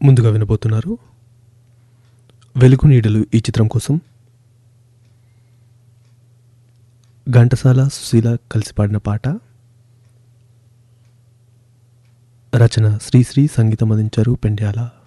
ముందుగా వినబోతున్నారు వెలుగు నీడలు ఈ చిత్రం కోసం ఘంటసాల సుశీల కలిసి పాడిన పాట. రచన శ్రీశ్రీ, సంగీతం అందించారు పెండ్యాల.